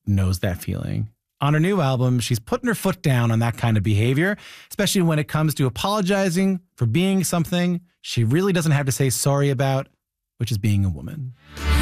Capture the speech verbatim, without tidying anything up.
knows that feeling. On her new album, she's putting her foot down on that kind of behavior, especially when it comes to apologizing for being something she really doesn't have to say sorry about, which is being a woman.